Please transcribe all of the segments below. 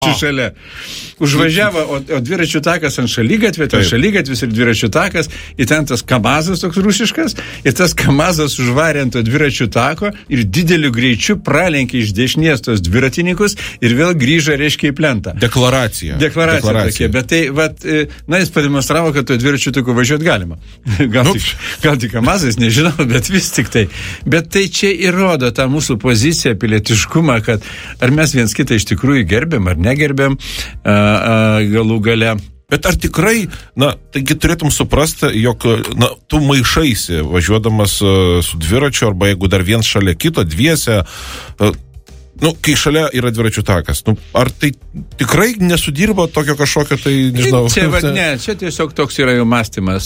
šalia. Užvažiavo, o dviračių takas ant šaligatvė, ten šaligatvis ir dviračių takas, ir ten tas kamazas toks rusiškas, ir tas kamazas užvarė ant to dviračių tako ir dideliu greičiu pralenkė iš dešinės tos dviratininkus ir vėl grįžo, reiškia, į plentą. Deklaracija tokia, bet tai, jis pademonstravo, kad to dviračių taku važiuoti galima. Gal tik kamazas, nežinau, bet vis tik tai. Bet tai čia įrodo tą mūsų poziciją, pilietiškumą, kad ar mes viens kitą iš tikrųjų gerbėm, ar negerbėm galų gale. Bet ar tikrai, taigi turėtum suprasti, jog, tu maišaisi važiuodamas su dviračiu, arba jeigu dar viens šalia kito, dviese, kai šalia yra dviračių takas, ar tai tikrai nesudirba tokio kažkokio, tai nežinau. Čia tiesiog toks yra jau mąstymas.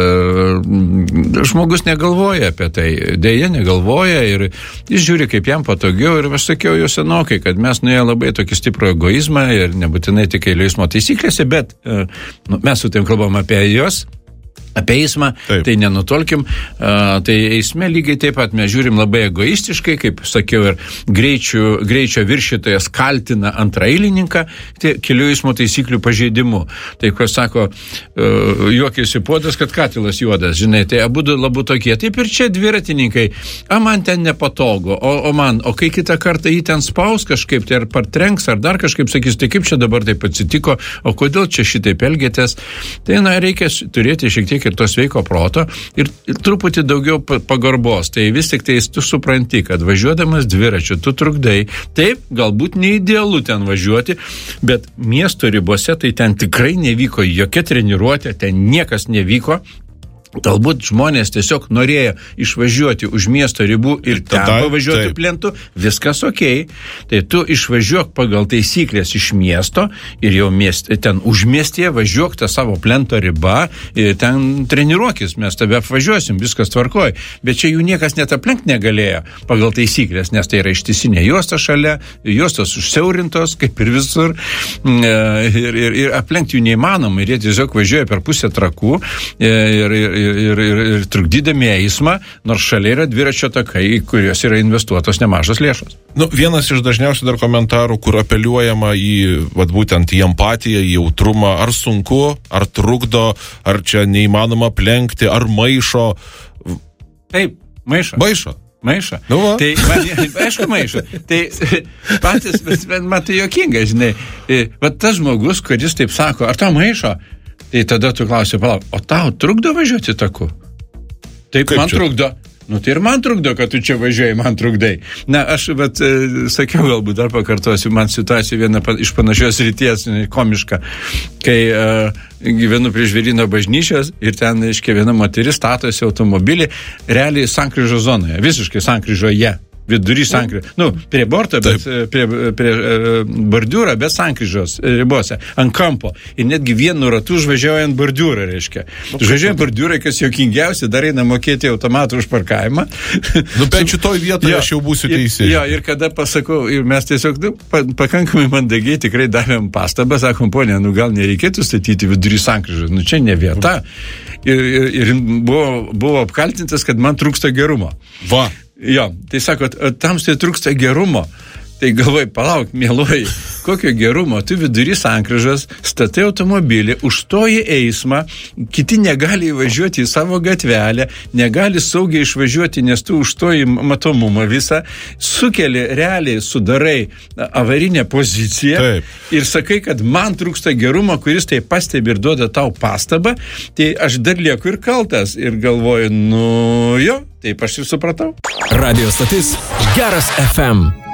Žmogus negalvoja apie tai, dėja negalvoja ir jis žiūri, kaip jam patogiau ir aš sakiau jau senokai, kad mes nuėjo labai tokį stiprų egoizmą ir nebūtinai tik kelių eismo taisyklėse, bet mes su tavim kalbam apie jos. Apie eismą, tai nenutolkim, tai eisme lygiai taip pat mes žiūrim labai egoistiškai, kaip sakiau, ir greičio viršytojas kaltina antraeilininką kelių eismo taisyklių pažeidimu. Tai, ko sako, juokiasi puodas, kad katilas juodas, žinai, tai abudu labu tokie. Taip ir čia dviratininkai, man ten nepatogu, o kai kitą kartą jį ten spaus kažkaip, tai ar partrenks, ar dar kažkaip sakys, tai kaip čia dabar taip atsitiko, o kodėl čia šitaip elgėtės, tai reikia turėti šiek tiek ir to sveiko proto ir truputį daugiau pagarbos. Tai vis tik tai tu supranti, kad važiuodamas dviračiu tu trukdai. Taip, galbūt neidealu ten važiuoti, bet miesto ribose tai ten tikrai nevyko jokia treniruotė, ten niekas nevyko. Galbūt žmonės tiesiog norėjo išvažiuoti už miesto ribų ir ten pavažiuoti plentu, viskas okei. Tai tu išvažiuok pagal taisyklės iš miesto ir jau ten užmiestyje važiuok tą savo plento ribą ir ten treniruokis, mes tave apvažiuosim, viskas tvarkoj. Bet čia jų niekas net aplenkt negalėjo pagal taisyklės, nes tai yra ištisinė juosta šalia, juostos užsiaurintos, kaip ir visur, ir aplenkt jų neįmanoma, ir jie tiesiog važiuoja per pusę trakų ir trukdydami eismą, nors šalia yra dviračio takai, kurios yra investuotos nemažos lėšos. Vienas iš dažniausių dar komentarų, kur apeliuojama į, būtent į empatiją, į jautrumą, ar sunku, ar trukdo, ar čia neįmanoma plenkti, ar maišo. Taip, maišo. Maišo. Tai, aišku, maišo. Tai patys, man tai juokinga, žinai. Tas žmogus, kuris taip sako, ar tau maišo? Tai tada tu klausi, palauk, o tau trukdo važiuoti taku? Taip, man trukdo. Tai ir man trukdo, kad tu čia važiuoji, man trukdai. Aš, sakiau, galbūt dar pakartosiu, man situacija viena iš panašios ryties, komiška, kai gyvenu prie Žvėryno bažnyčios ir ten, viena moteris statosi automobilį realiai sankryžo zonoje, visiškai sankryžoje. Vidury sankryžos. Prie borto, bet prie bordiūrą, bet sankryžos ribose, ant kampo. Ir netgi vienu ratu užvažiuojant bordiūrą, reiškia. Užvažiuojant bordiūrą, kas juokingiausia, dar eina mokėti automatų už parkavimą. Bet šitoj vietoje aš jau būsiu teisė. Ir kada pasakau, ir mes tiesiog pakankamai mandagiai tikrai davėm pastabą, sakom, ponė, gal nereikėtų statyti vidury sankryžos, čia ne vieta. Ir buvo apkaltintas, kad man trūksta gerumo. Tai sako, tams tai trūksta gerumo. Tai galvoj, palauk, mieloji, kokio gerumo, tu vidury sankryžos, statai automobilį, užstoji eismą, kiti negali įvažiuoti į savo gatvelę, negali saugiai išvažiuoti, nes tu užstoji matomumą visą, sukeli realiai, sudarai avarinę poziciją. Taip. Ir sakai, kad man trūksta gerumo, kuris tai pastebi ir duoda tau pastabą, tai aš dar lieku ir kaltas ir galvoju, taip aš ir supratau. Radio stotis Geras FM.